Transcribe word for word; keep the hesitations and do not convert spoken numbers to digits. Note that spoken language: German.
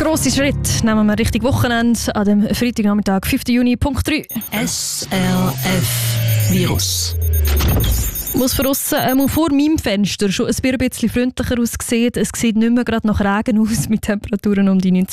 grosse Schritt nehmen wir Richtung Wochenende an dem Freitagnachmittag, fünften Juni, Punkt drei. S L F-Virus. Muss von aussen, äh, vor meinem Fenster schon ein bisschen freundlicher aussehen. Es sieht nicht mehr gerade nach Regen aus mit Temperaturen um die neunzehn